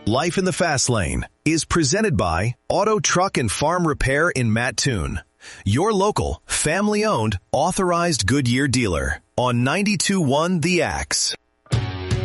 Life in the Fast Lane is presented by Auto Truck and Farm Repair in Mattoon, your local, family-owned, authorized Goodyear dealer on 92.1 The Axe.